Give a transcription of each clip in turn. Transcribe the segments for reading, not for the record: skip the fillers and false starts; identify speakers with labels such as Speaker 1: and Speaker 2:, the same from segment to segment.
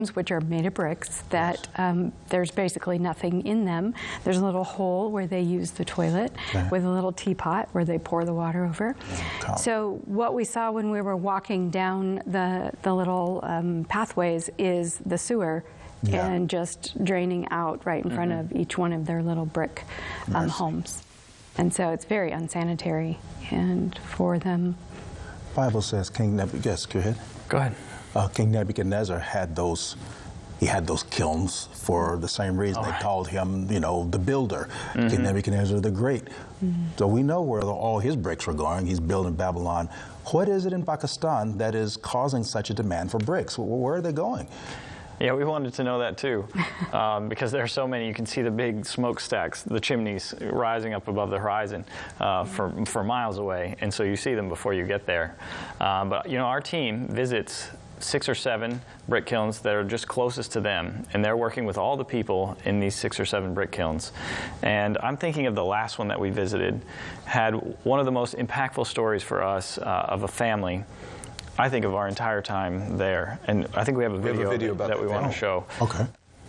Speaker 1: which are made of bricks, that there's basically nothing in them. There's a little hole where they use the toilet with a little teapot where they pour the water over. So what we saw when we were walking down the little pathways is the sewer and just draining out right in front of each one of their little brick homes. And so it's very unsanitary and for them.
Speaker 2: Bible says King Nebuchadnezzar, yes, go ahead.
Speaker 3: Go ahead.
Speaker 2: King Nebuchadnezzar had those kilns for the same reason. They called him, the builder, King Nebuchadnezzar the Great. So we know where all his bricks were going. He's building Babylon. What is it in Pakistan that is causing such a demand for bricks? Where are they going?
Speaker 3: Yeah, we wanted to know that too, because there are so many. You can see the big smokestacks, the chimneys rising up above the horizon for miles away, and so you see them before you get there. But our team visits 6 or 7 brick kilns that are just closest to them, and they're working with all the people in these 6 or 7 brick kilns. And I'm thinking of the last one that we visited, had one of the most impactful stories for us of a family, I think, of our entire time there. And I think we have a video that we want to show.
Speaker 2: Okay.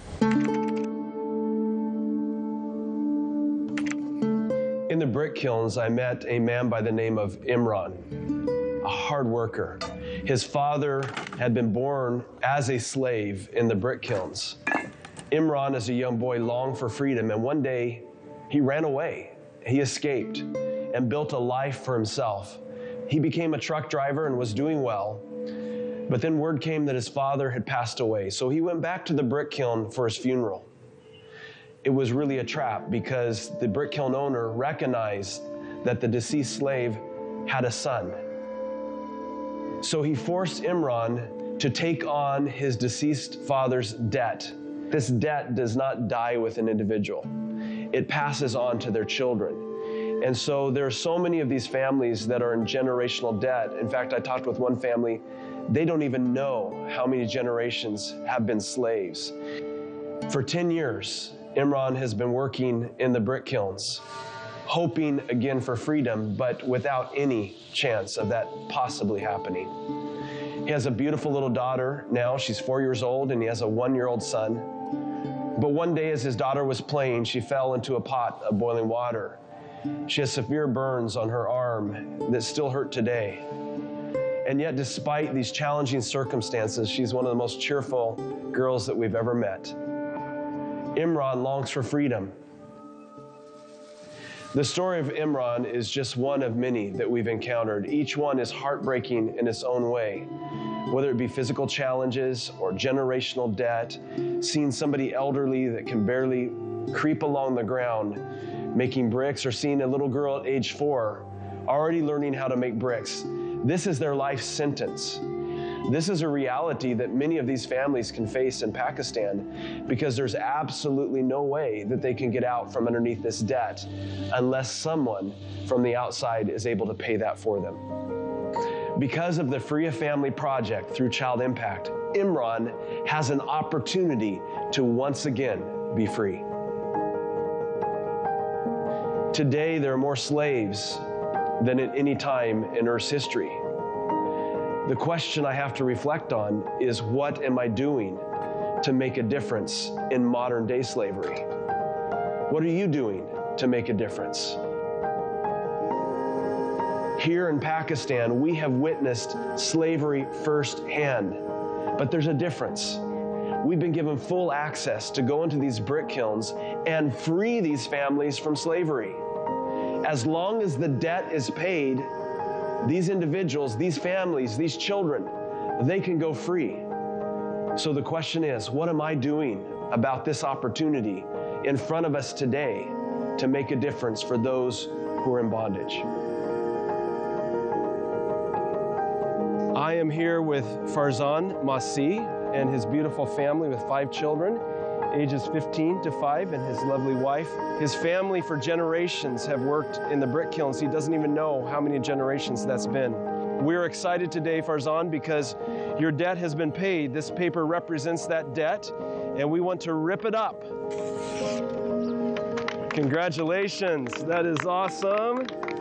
Speaker 4: In the brick kilns, I met a man by the name of Imran, a hard worker. His father had been born as a slave in the brick kilns. Imran, as a young boy, longed for freedom, and one day he ran away. He escaped and built a life for himself. He became a truck driver and was doing well, but then word came that his father had passed away, so he went back to the brick kiln for his funeral. It was really a trap because the brick kiln owner recognized that the deceased slave had a son. So he forced Imran to take on his deceased father's debt. This debt does not die with an individual. It passes on to their children. And so there are so many of these families that are in generational debt. In fact, I talked with one family, they don't even know how many generations have been slaves. For 10 years, Imran has been working in the brick kilns, hoping again for freedom, but without any chance of that possibly happening. He has a beautiful little daughter now. She's 4 years old, and he has a 1-year-old son. But one day as his daughter was playing, she fell into a pot of boiling water. She has severe burns on her arm that still hurt today. And yet, despite these challenging circumstances, she's one of the most cheerful girls that we've ever met. Imran longs for freedom. The story of Imran is just one of many that we've encountered. Each one is heartbreaking in its own way, whether it be physical challenges or generational debt, seeing somebody elderly that can barely creep along the ground making bricks, or seeing a little girl at age 4 already learning how to make bricks. This is their life sentence. This is a reality that many of these families can face in Pakistan because there's absolutely no way that they can get out from underneath this debt unless someone from the outside is able to pay that for them. Because of the Free a Family project through Child Impact, Imran has an opportunity to once again be free. Today, there are more slaves than at any time in Earth's history. The question I have to reflect on is, what am I doing to make a difference in modern day slavery? What are you doing to make a difference? Here in Pakistan, we have witnessed slavery firsthand, but there's a difference. We've been given full access to go into these brick kilns and free these families from slavery. As long as the debt is paid, these individuals, these families, these children, they can go free. So the question is, what am I doing about this opportunity in front of us today to make a difference for those who are in bondage? I am here with Farzan Masi and his beautiful family with 5 children, ages 15 to 5, and his lovely wife. His family for generations have worked in the brick kilns. He doesn't even know how many generations that's been. We're excited today, Farzan, because your debt has been paid. This paper represents that debt, and we want to rip it up. Congratulations, that is awesome.